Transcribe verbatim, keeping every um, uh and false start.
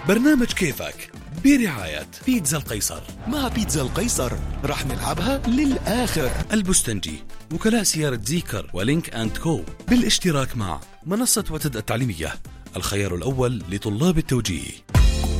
برنامج كيفك برعاية بيتزا القيصر. مع بيتزا القيصر رح نلعبها للآخر. البستنجي، وكلاء سيارة زيكر ولينك أند كو، بالاشتراك مع منصة وتد التعليمية، الخيار الأول لطلاب التوجيه.